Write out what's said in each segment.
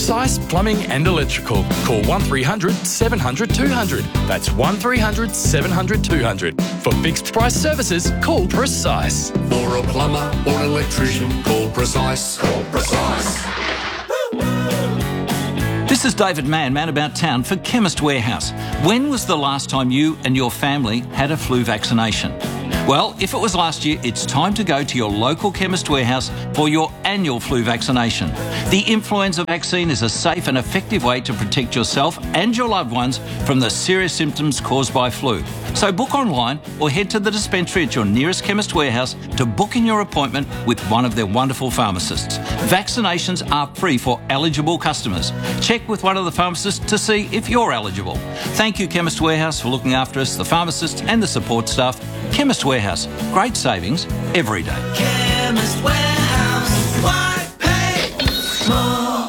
Precise Plumbing and Electrical. Call 1300 700 200. That's 1300 700 200. For fixed price services, call Precise. For a plumber or an electrician, call Precise. Call Precise. This is David Mann, Man About Town for Chemist Warehouse. When was the last time you and your family had a flu vaccination? Well, if it was last year, it's time to go to your local Chemist Warehouse for your annual flu vaccination. The influenza vaccine is a safe and effective way to protect yourself and your loved ones from the serious symptoms caused by flu. So book online or head to the dispensary at your nearest Chemist Warehouse to book in your appointment with one of their wonderful pharmacists. Vaccinations are free for eligible customers. Check with one of the pharmacists to see if you're eligible. Thank you, Chemist Warehouse, for looking after us, the pharmacists and the support staff. Chemist Warehouse, great savings every day. Chemist Warehouse, why pay more?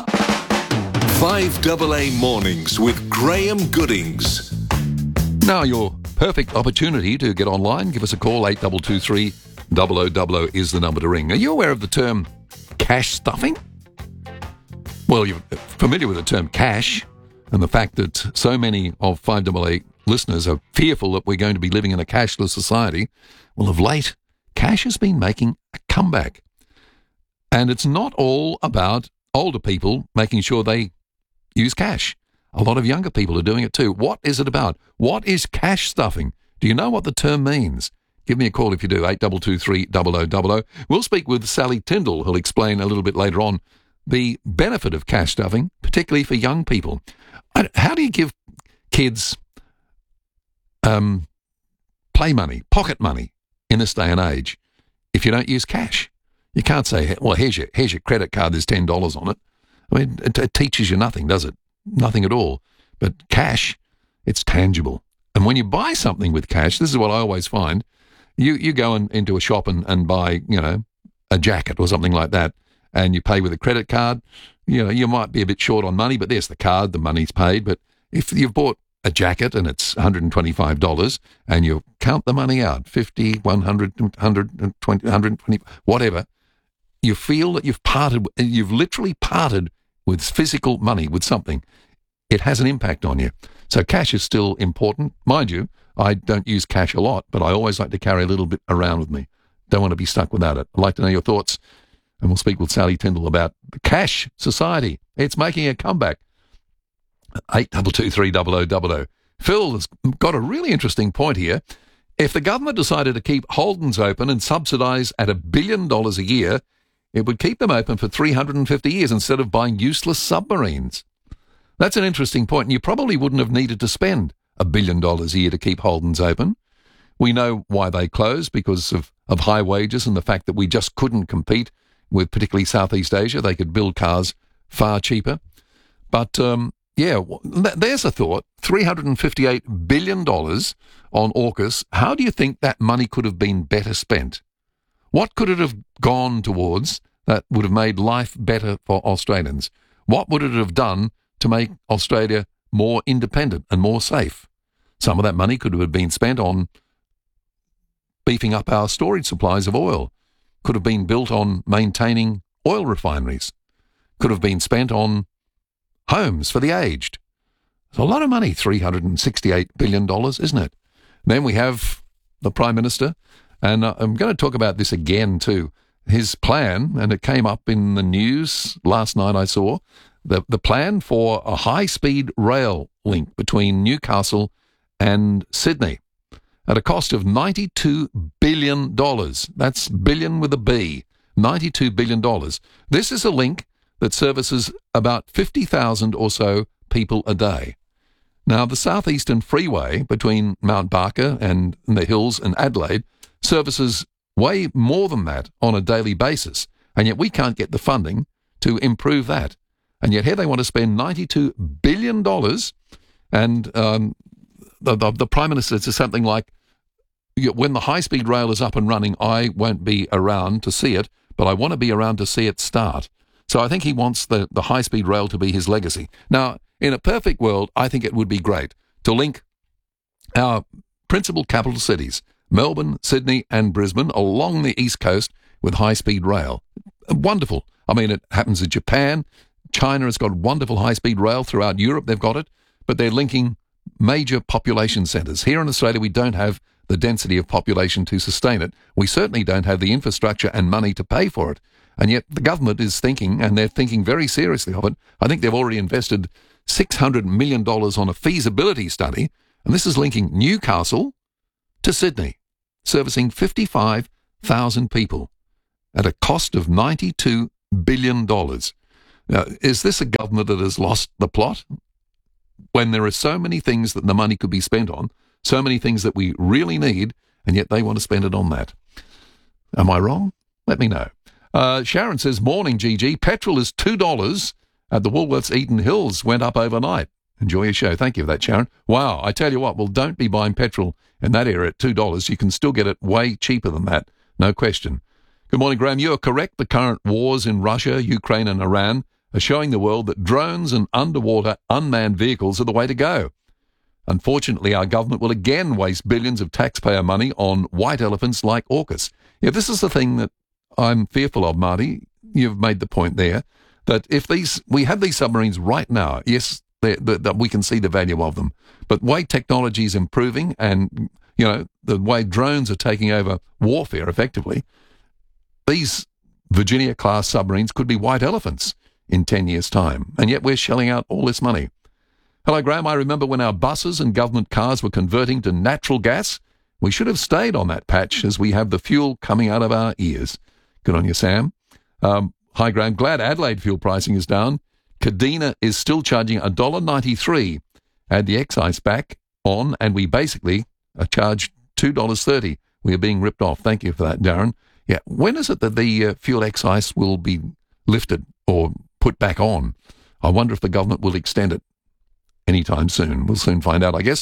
5AA Mornings with Graham Goodings. Now your perfect opportunity to get online. Give us a call, 8223 0000 is the number to ring. Are you aware of the term cash stuffing? Well, you're familiar with the term cash and the fact that so many of 5AA listeners are fearful that we're going to be living in a cashless society. Well, of late, cash has been making a comeback. And it's not all about older people making sure they use cash. A lot of younger people are doing it too. What is it about? What is cash stuffing? Do you know what the term means? Give me a call if you do, 8223 0000. We'll speak with Sally Tyndall, who'll explain a little bit later on the benefit of cash stuffing, particularly for young people. How do you give kids play money, pocket money in this day and age if you don't use cash? You can't say, well, here's your credit card, there's $10 on it. I mean, it teaches you nothing, does it? Nothing at all. But cash, it's tangible. And when you buy something with cash, this is what I always find, you go into a shop and buy, a jacket or something like that, and you pay with a credit card, you might be a bit short on money, but there's the card, the money's paid. But if you've bought a jacket and it's $125 and you count the money out, 50, 100, 120, 120, whatever, you feel that you've literally parted with physical money, with something. It has an impact on you. So cash is still important. Mind you, I don't use cash a lot, but I always like to carry a little bit around with me. Don't want to be stuck without it. I'd like to know your thoughts, and we'll speak with Sally Tyndall about the cash society. It's making a comeback. 8223 0000. Phil has got a really interesting point here. If the government decided to keep Holden's open and subsidise at $1 billion a year, it would keep them open for 350 years instead of buying useless submarines. That's an interesting point, and you probably wouldn't have needed to spend $1 billion a year to keep Holden's open. We know why they closed, because of high wages and the fact that we just couldn't compete with particularly Southeast Asia. They could build cars far cheaper. But, there's a thought. $358 billion on AUKUS. How do you think that money could have been better spent? What could it have gone towards that would have made life better for Australians? What would it have done to make Australia more independent and more safe? Some of that money could have been spent on beefing up our storage supplies of oil. Could have been built on maintaining oil refineries. Could have been spent on homes for the aged. It's a lot of money, $368 billion, isn't it? Then we have the Prime Minister, and I'm going to talk about this again too. His plan, and it came up in the news last night I saw, the plan for a high-speed rail link between Newcastle and Sydney at a cost of $92 billion. That's billion with a B, $92 billion. This is a link that services about 50,000 or so people a day. Now, the Southeastern Freeway between Mount Barker and the Hills and Adelaide services way more than that on a daily basis, and yet we can't get the funding to improve that. And yet here they want to spend $92 billion, and the Prime Minister says something like, when the high-speed rail is up and running, I won't be around to see it, but I want to be around to see it start. So I think he wants the high-speed rail to be his legacy. Now, in a perfect world, I think it would be great to link our principal capital cities, Melbourne, Sydney and Brisbane, along the east coast with high-speed rail. Wonderful. I mean, it happens in Japan, China has got wonderful high-speed rail throughout Europe. They've got it, but they're linking major population centres. Here in Australia, we don't have the density of population to sustain it. We certainly don't have the infrastructure and money to pay for it. And yet the government is thinking, and they're thinking very seriously of it. I think they've already invested $600 million on a feasibility study, and this is linking Newcastle to Sydney, servicing 55,000 people at a cost of $92 billion. Now, is this a government that has lost the plot? When there are so many things that the money could be spent on, so many things that we really need, and yet they want to spend it on that. Am I wrong? Let me know. Sharon says, morning, GG. Petrol is $2 at the Woolworths Eaton Hills. Went up overnight. Enjoy your show. Thank you for that, Sharon. Wow, I tell you what, well, don't be buying petrol in that area at $2. You can still get it way cheaper than that, no question. Good morning, Graham. You are correct. The current wars in Russia, Ukraine and Iran are showing the world that drones and underwater unmanned vehicles are the way to go. Unfortunately, our government will again waste billions of taxpayer money on white elephants like AUKUS. Yeah, this is the thing that I'm fearful of, Marty. You've made the point there, that if we have these submarines right now, yes, that we can see the value of them, but the way technology is improving and, you know, the way drones are taking over warfare effectively, these Virginia-class submarines could be white elephants in 10 years' time, and yet we're shelling out all this money. Hello, Graham. I remember when our buses and government cars were converting to natural gas. We should have stayed on that patch as we have the fuel coming out of our ears. Good on you, Sam. Hi, Graham. Glad Adelaide fuel pricing is down. Kadina is still charging $1.93. Add the excise back on, and we basically are charged $2.30. We are being ripped off. Thank you for that, Darren. Yeah, when is it that the fuel excise will be lifted or put back on? I wonder if the government will extend it anytime soon. We'll soon find out, I guess.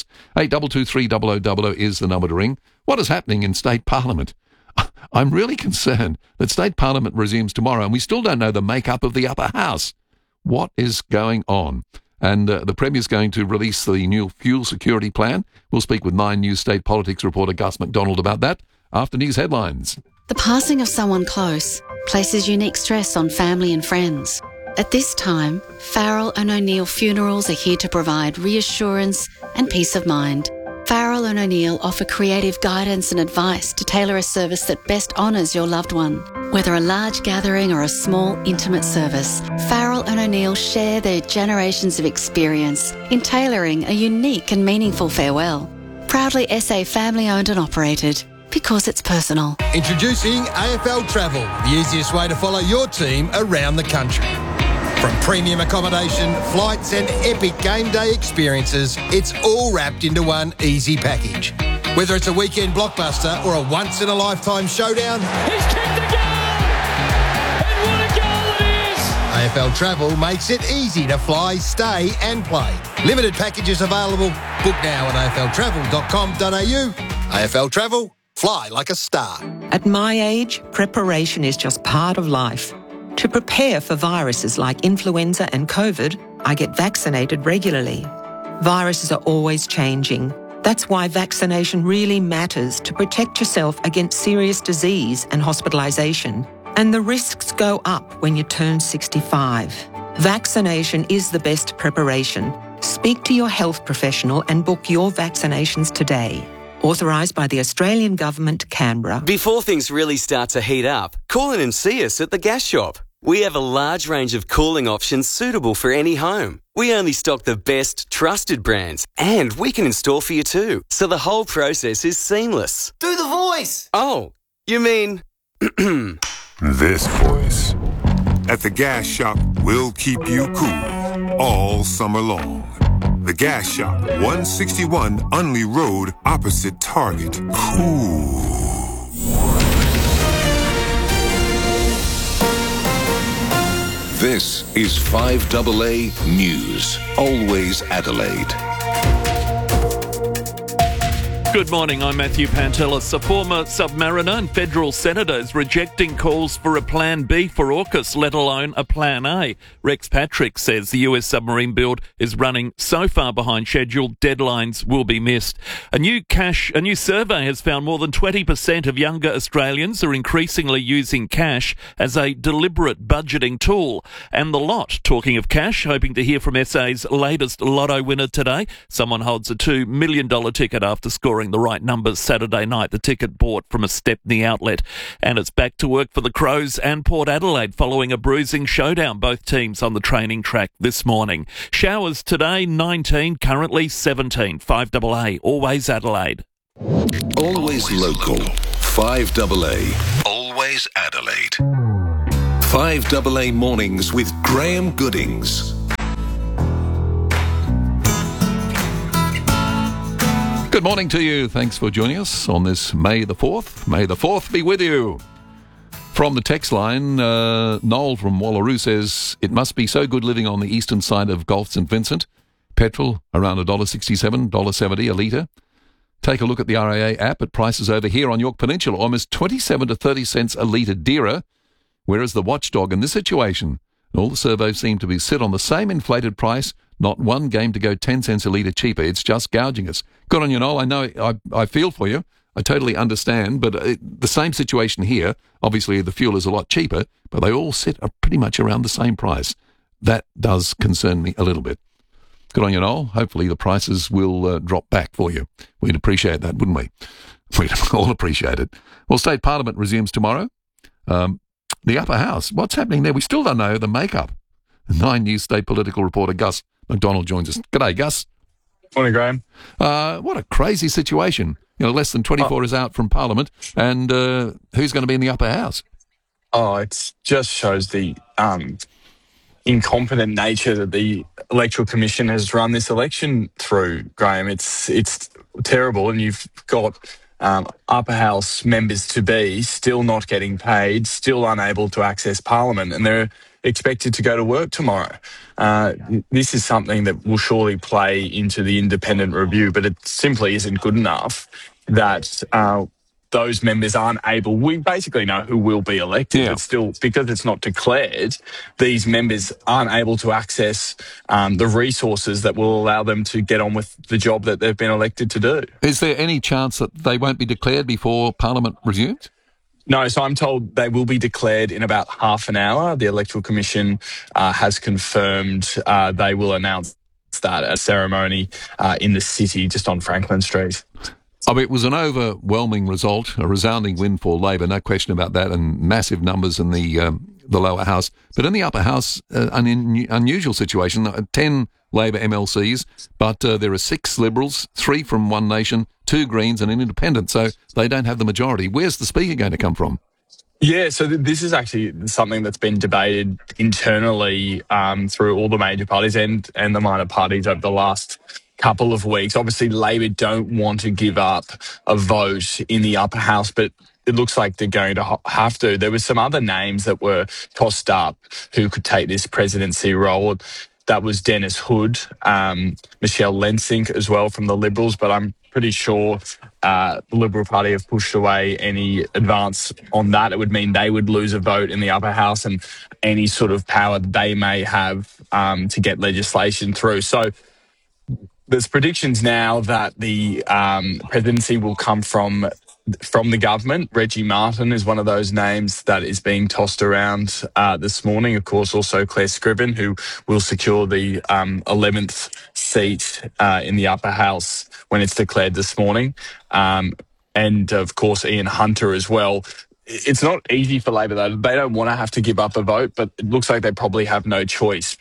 8223 is the number to ring. What is happening in State Parliament? I'm really concerned that State Parliament resumes tomorrow and we still don't know the makeup of the upper house. What is going on? And the Premier's going to release the new fuel security plan. We'll speak with 9 News State Politics reporter Gus McDonald about that after news headlines. The passing of someone close places unique stress on family and friends. At this time, Farrell & O'Neill Funerals are here to provide reassurance and peace of mind. Farrell & O'Neill offer creative guidance and advice to tailor a service that best honours your loved one. Whether a large gathering or a small, intimate service, Farrell & O'Neill share their generations of experience in tailoring a unique and meaningful farewell. Proudly SA family-owned and operated, because it's personal. Introducing AFL Travel, the easiest way to follow your team around the country. From premium accommodation, flights and epic game day experiences, it's all wrapped into one easy package. Whether it's a weekend blockbuster or a once-in-a-lifetime showdown, he's kicked the goal! And what a goal it is! AFL Travel makes it easy to fly, stay and play. Limited packages available. Book now at afltravel.com.au. AFL Travel, fly like a star. At my age, preparation is just part of life. To prepare for viruses like influenza and COVID, I get vaccinated regularly. Viruses are always changing. That's why vaccination really matters to protect yourself against serious disease and hospitalisation. And the risks go up when you turn 65. Vaccination is the best preparation. Speak to your health professional and book your vaccinations today. Authorised by the Australian Government, Canberra. Before things really start to heat up, call in and see us at the Gas Shop. We have a large range of cooling options suitable for any home. We only stock the best, trusted brands, and we can install for you too, so the whole process is seamless. Do the voice! Oh, you mean... This voice. At the Gas Shop, we'll keep you cool all summer long. The Gas Shop, 161 Unley Road, opposite Target. Cool. This is 5AA News, always Adelaide. Good morning, I'm Matthew Pantelis. A former submariner and federal senator is rejecting calls for a Plan B for AUKUS, let alone a Plan A. Rex Patrick says the US submarine build is running so far behind schedule, deadlines will be missed. A new survey has found more than 20% of younger Australians are increasingly using cash as a deliberate budgeting tool. And The Lot, talking of cash, hoping to hear from SA's latest lotto winner today. Someone holds a $2 million ticket after scoring the right numbers Saturday night. The ticket bought from a Stepney outlet. And it's back to work for the Crows and Port Adelaide following a bruising showdown. Both teams on the training track this morning. Showers today, 19, currently 17. 5AA, always Adelaide. Always local. 5AA. Always Adelaide. 5AA mornings with Graham Goodings. Good morning to you. Thanks for joining us on this May the 4th. May the 4th be with you. From the text line, Noel from Wallaroo says, it must be so good living on the eastern side of Gulf St Vincent. Petrol around $1.67, $1.70 a litre. Take a look at the RAA app at prices over here on York Peninsula, almost 27 to 30 cents a litre dearer. Whereas the watchdog in this situation, all the servos seem to sit on the same inflated price, not one game to go 10 cents a litre cheaper. It's just gouging us. Good on you, Noel. I know I feel for you. I totally understand, but the same situation here. Obviously, the fuel is a lot cheaper, but they all sit pretty much around the same price. That does concern me a little bit. Good on you, Noel. Hopefully the prices will drop back for you. We'd appreciate that, wouldn't we? We'd all appreciate it. Well, State Parliament resumes tomorrow. The Upper House, what's happening there? We still don't know the makeup. 9 News State political reporter Gus McDonald joins us. G'day, Gus. Morning, Graham. What a crazy situation. Less than 24 hours out from Parliament, and who's going to be in the Upper House? Oh, it just shows the incompetent nature that the Electoral Commission has run this election through, Graham. It's terrible, and you've got Upper House members-to-be still not getting paid, still unable to access Parliament, and they're expected to go to work tomorrow. This is something that will surely play into the independent review, but it simply isn't good enough that those members aren't able. We basically know who will be elected, but still, because it's not declared, these members aren't able to access the resources that will allow them to get on with the job that they've been elected to do. Is there any chance that they won't be declared before Parliament resumes? No, so I'm told they will be declared in about half an hour. The Electoral Commission has confirmed they will announce that at a ceremony in the city just on Franklin Street. I mean, it was an overwhelming result, a resounding win for Labor, no question about that, and massive numbers in the lower house. But in the upper house, an unusual situation, 10 Labor MLCs, but there are 6 Liberals, 3 from One Nation, 2 Greens and an Independent, so they don't have the majority. Where's the Speaker going to come from? Yeah, so this is actually something that's been debated internally through all the major parties and the minor parties over the last couple of weeks. Obviously, Labor don't want to give up a vote in the upper house, but it looks like they're going to have to. There were some other names that were tossed up who could take this presidency role. That was Dennis Hood, Michelle Lensink as well from the Liberals, but I'm pretty sure the Liberal Party have pushed away any advance on that. It would mean they would lose a vote in the upper house and any sort of power that they may have to get legislation through. So there's predictions now that the presidency will come from the government. Reggie Martin is one of those names that is being tossed around this morning. Of course, also Claire Scriven, who will secure the 11th seat in the upper house when it's declared this morning. And, of course, Ian Hunter as well. It's not easy for Labor, though. They don't want to have to give up a vote, but it looks like they probably have no choice,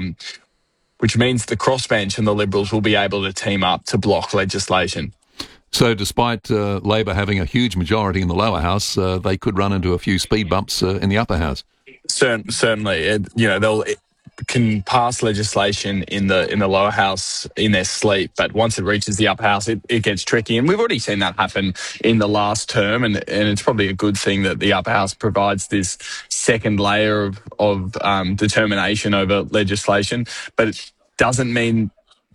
which means the crossbench and the Liberals will be able to team up to block legislation. So despite Labor having a huge majority in the lower house, they could run into a few speed bumps in the upper house. Certainly. They'll can pass legislation in the lower house in their sleep, but once it reaches the upper house, it gets tricky. And we've already seen that happen in the last term, and it's probably a good thing that the upper house provides this second layer of determination over legislation, but it doesn't mean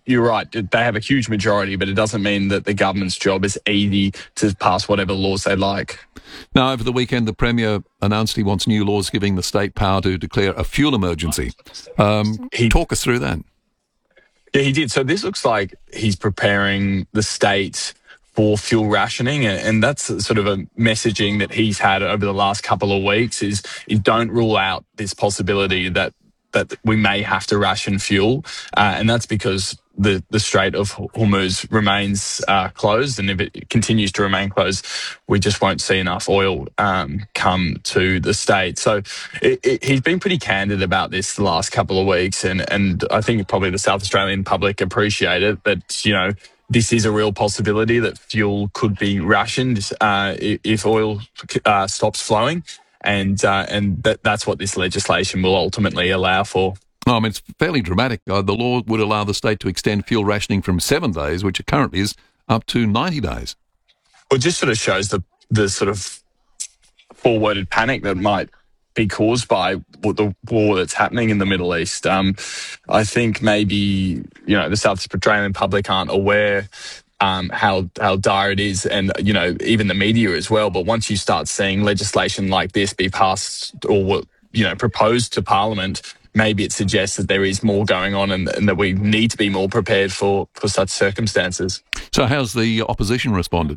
you're right. They have a huge majority, but it doesn't mean that the government's job is easy to pass whatever laws they like. Now, over the weekend, the Premier announced he wants new laws giving the state power to declare a fuel emergency. Talk us through that. Yeah, he did. So this looks like he's preparing the state for fuel rationing, and that's sort of a messaging that he's had over the last couple of weeks is don't rule out this possibility that we may have to ration fuel, and that's because the Strait of Hormuz remains closed, and if it continues to remain closed, we just won't see enough oil come to the state. So he's been pretty candid about this the last couple of weeks, and I think probably the South Australian public appreciate it, that, you know, this is a real possibility that fuel could be rationed if oil stops flowing, and that's what this legislation will ultimately allow for. I mean, it's fairly dramatic. The law would allow the state to extend fuel rationing from 7 days, which it currently is, up to 90 days. Well, it just sort of shows the sort of forwarded panic that might be caused by the war that's happening in the Middle East. I think maybe, you know, the South Australian public aren't aware how dire it is, and, you know, even the media as well. But once you start seeing legislation like this be passed or, you know, proposed to Parliament, maybe it suggests that there is more going on, and that we need to be more prepared for such circumstances. So how's the opposition responded?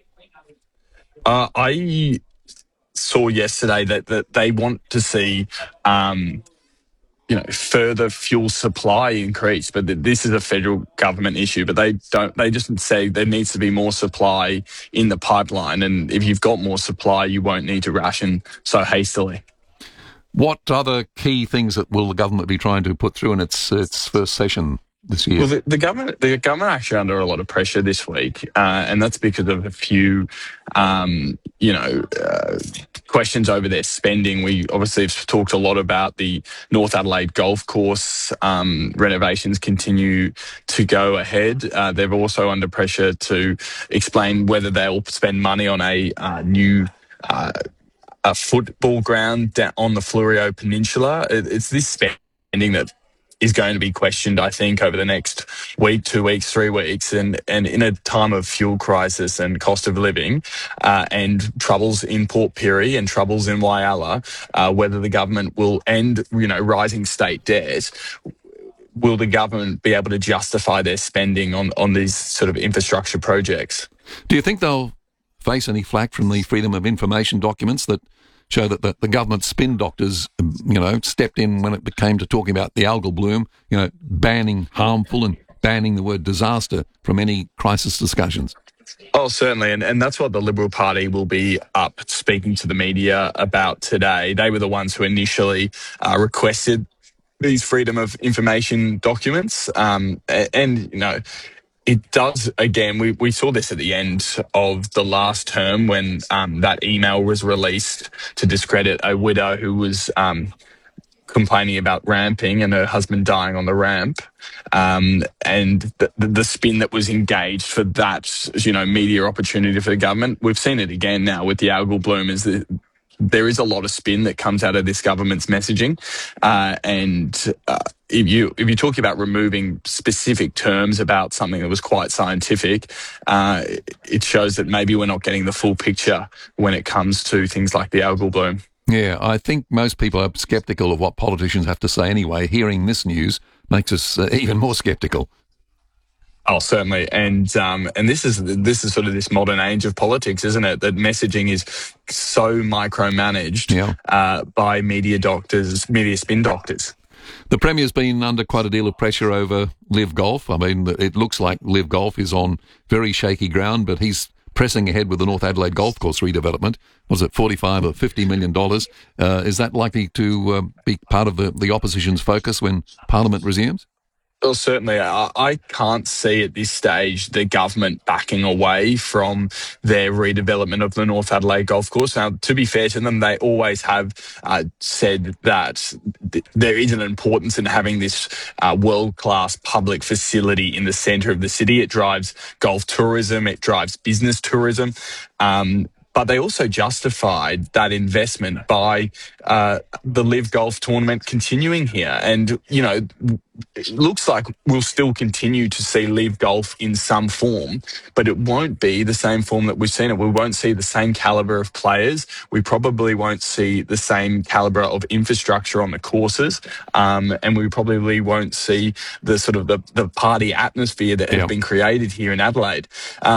I saw yesterday that they want to see you know, further fuel supply increase, but this is a federal government issue. But they just say there needs to be more supply in the pipeline, and if you've got more supply, you won't need to ration so hastily. What other key things that will the government be trying to put through in its first session this year? Well, the government actually under a lot of pressure this week, and that's because of a few, questions over their spending. We obviously have talked a lot about the North Adelaide Golf Course renovations continue to go ahead. They're also under pressure to explain whether they'll spend money on a new a football ground down on the Fleurieu Peninsula. It's this spending that is going to be questioned, I think, over the next week, 2 weeks, 3 weeks, and in a time of fuel crisis and cost of living, and troubles in Port Pirie and troubles in Whyalla, whether the government will end, you know, rising state debt. Will the government be able to justify their spending on these sort of infrastructure projects? Do you think they'll face any flack from the Freedom of Information documents that show that the government spin doctors, you know, stepped in when it came to talking about the algal bloom, you know, banning harmful and banning the word disaster from any crisis discussions? Oh, certainly. And that's what the Liberal Party will be up speaking to the media about today. They were the ones who initially requested these Freedom of Information documents. And, you know, it does, again, we saw this at the end of the last term when that email was released to discredit a widow who was complaining about ramping and her husband dying on the ramp, and the spin that was engaged for that, you know, media opportunity for the government. We've seen it again now with the algal bloom, is that there is a lot of spin that comes out of this government's messaging, if you're talking about removing specific terms about something that was quite scientific, it shows that maybe we're not getting the full picture when it comes to things like the algal bloom. Yeah, I think most people are sceptical of what politicians have to say anyway. Hearing this news makes us even more sceptical. Oh, certainly, and this is sort of this modern age of politics, isn't it? That messaging is so micromanaged by media spin doctors. The Premier's been under quite a deal of pressure over Live Golf. I mean, it looks like Live Golf is on very shaky ground, but he's pressing ahead with the North Adelaide Golf Course redevelopment. Was it $45 or $50 million? Is that likely to be part of the opposition's focus when Parliament resumes? Well, certainly. I can't see at this stage the government backing away from their redevelopment of the North Adelaide Golf Course. Now, to be fair to them, they always have said that there is an importance in having this world-class public facility in the centre of the city. It drives golf tourism, it drives business tourism. But they also justified that investment by the Live Golf tournament continuing here. And, you know, it looks like we'll still continue to see live golf in some form, but it won't be the same form that we've seen it. We won't see the same calibre of players. We probably won't see the same calibre of infrastructure on the courses, and we probably won't see the sort of the party atmosphere that has been created here in Adelaide.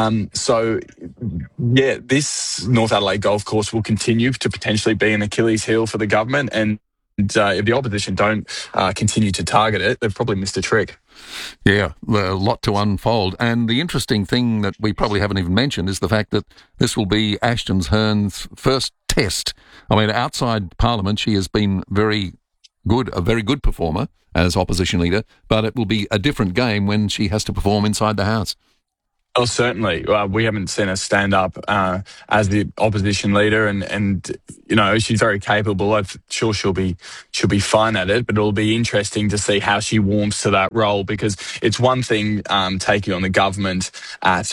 This North Adelaide golf course will continue to potentially be an Achilles heel for the government, and if the opposition don't continue to target it, they've probably missed a trick. Yeah, a lot to unfold. And the interesting thing that we probably haven't even mentioned is the fact that this will be Ashton Hearn's first test. I mean, outside Parliament, she has been a very good performer as opposition leader, but it will be a different game when she has to perform inside the House. Oh, certainly. We haven't seen her stand up as the opposition leader, and you know, she's very capable. I'm sure she'll be fine at it, but it'll be interesting to see how she warms to that role, because it's one thing taking on the government at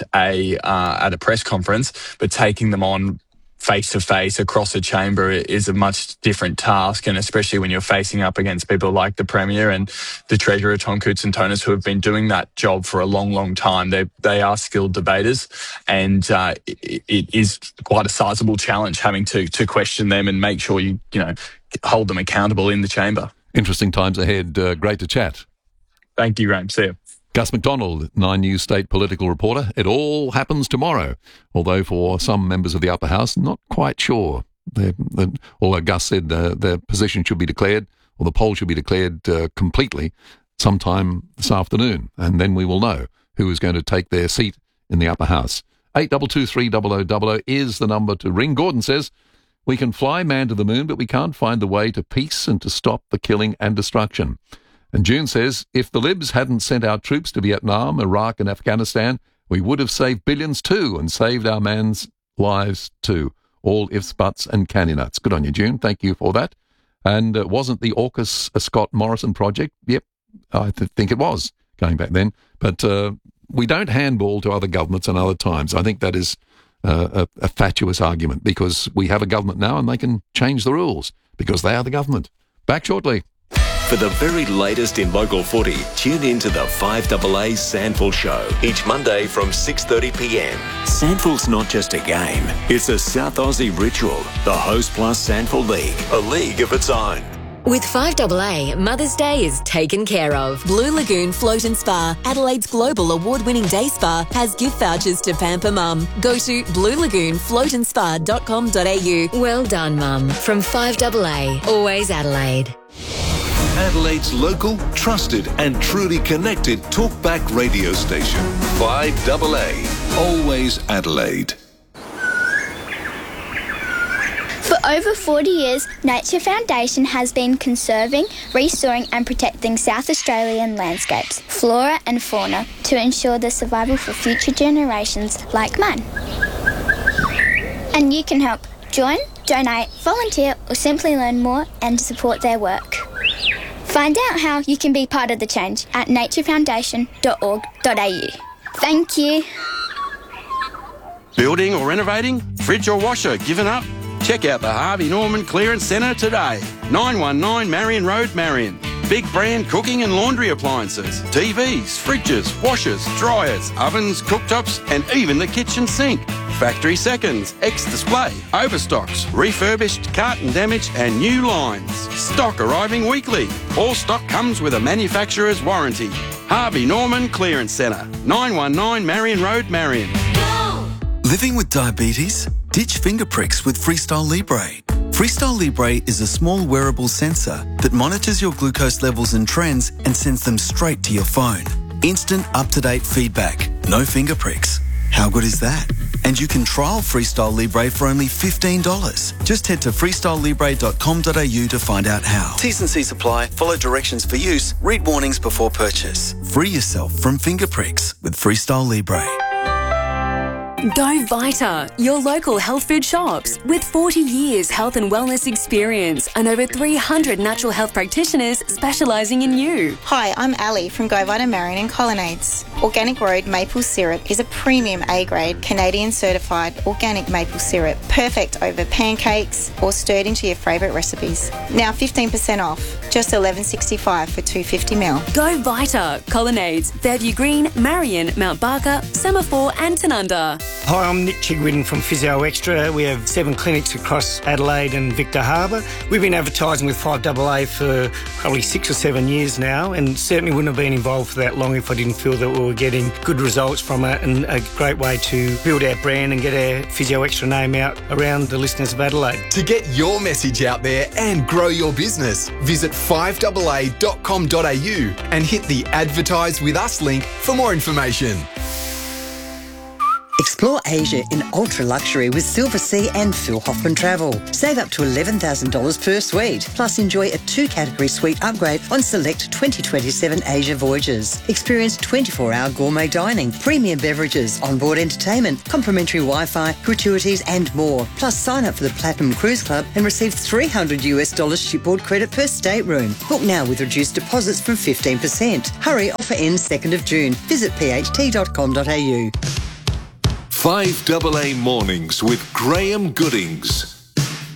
a press conference, but taking them on face-to-face across a chamber is a much different task, and especially when you're facing up against people like the Premier and the Treasurer, Tom Koutsantonis, who have been doing that job for a long, long time. They are skilled debaters, and it is quite a sizable challenge having to question them and make sure you hold them accountable in the chamber. Interesting times ahead. Great to chat. Thank you, Graham. See you. Gus McDonald, 9 News state political reporter. It all happens tomorrow, although for some members of the upper house, not quite sure. Although Gus said the position should be declared, or the poll should be declared completely sometime this afternoon, and then we will know who is going to take their seat in the upper house. 82230000 is the number to ring. Gordon says, we can fly man to the moon, but we can't find the way to peace and to stop the killing and destruction. And June says, if the Libs hadn't sent our troops to Vietnam, Iraq and Afghanistan, we would have saved billions too and saved our man's lives too. All ifs, buts and candy nuts. Good on you, June. Thank you for that. And wasn't the AUKUS a Scott Morrison project? Yep, I think it was going back then. But we don't handball to other governments and other times. I think that is a fatuous argument, because we have a government now and they can change the rules because they are the government. Back shortly. For the very latest in local footy, tune in to the 5AA Sandful Show each Monday from 6:30pm. Sandful's not just a game, it's a South Aussie ritual. The Host Plus Sandful League, a league of its own. With 5AA, Mother's Day is taken care of. Blue Lagoon Float and Spa, Adelaide's global award-winning day spa, has gift vouchers to pamper Mum. Go to bluelagoonfloatandspa.com.au. Well done, Mum. From 5AA, always Adelaide. Adelaide's local, trusted and truly connected talkback radio station. 5AA, always Adelaide. For over 40 years, Nature Foundation has been conserving, restoring and protecting South Australian landscapes, flora and fauna to ensure the survival for future generations like mine. And you can help. Join, donate, volunteer or simply learn more and support their work. Find out how you can be part of the change at naturefoundation.org.au. Thank you. Building or renovating? Fridge or washer given up? Check out the Harvey Norman Clearance Centre today. 919 Marion Road, Marion. Big brand cooking and laundry appliances, TVs, fridges, washers, dryers, ovens, cooktops and even the kitchen sink. Factory seconds, ex-display, overstocks, refurbished, carton damage and new lines. Stock arriving weekly. All stock comes with a manufacturer's warranty. Harvey Norman Clearance Centre, 919 Marion Road, Marion. Living with diabetes? Ditch finger pricks with Freestyle Libre. Freestyle Libre is a small wearable sensor that monitors your glucose levels and trends and sends them straight to your phone. Instant, up-to-date feedback. No finger pricks. How good is that? And you can trial Freestyle Libre for only $15. Just head to freestylelibre.com.au to find out how. T's and C's apply. Follow directions for use. Read warnings before purchase. Free yourself from finger pricks with Freestyle Libre. Go Vita, your local health food shops. With 40 years health and wellness experience and over 300 natural health practitioners specialising in you. Hi, I'm Ali from Go Vita Marion and Colonnades. Organic Road maple syrup is a premium A-grade Canadian certified organic maple syrup, perfect over pancakes or stirred into your favourite recipes. Now 15% off, just $11.65 for 250ml. Go Vita, Colonnades, Fairview Green, Marion, Mount Barker, Semaphore and Tanunda. Hi, I'm Nick Chigwin from Physio Extra. We have 7 clinics across Adelaide and Victor Harbour. We've been advertising with 5AA for probably 6 or 7 years now, and certainly wouldn't have been involved for that long if I didn't feel that we were getting good results from it, and a great way to build our brand and get our Physio Extra name out around the listeners of Adelaide. To get your message out there and grow your business, visit 5AA.com.au and hit the Advertise With Us link for more information. Explore Asia in ultra-luxury with Silver Sea and Phil Hoffman Travel. Save up to $11,000 per suite, plus enjoy a 2-category suite upgrade on select 2027 Asia voyages. Experience 24-hour gourmet dining, premium beverages, onboard entertainment, complimentary Wi-Fi, gratuities and more. Plus sign up for the Platinum Cruise Club and receive $300 shipboard credit per stateroom. Book now with reduced deposits from 15%. Hurry, offer ends 2nd of June. Visit pht.com.au. 5AA Mornings with Graham Goodings.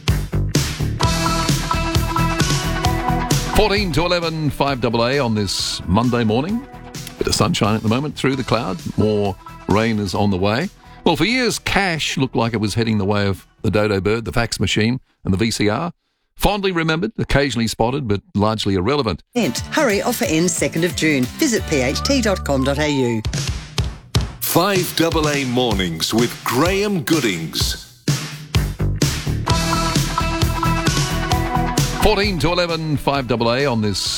14 to 11, 5AA on this Monday morning. Bit of sunshine at the moment through the cloud. More rain is on the way. Well, for years, cash looked like it was heading the way of the dodo bird, the fax machine and the VCR. Fondly remembered, occasionally spotted, but largely irrelevant. Hurry, offer ends 2nd of June. Visit pht.com.au. 5AA Mornings with Graham Goodings. 14 to 11, 5AA on this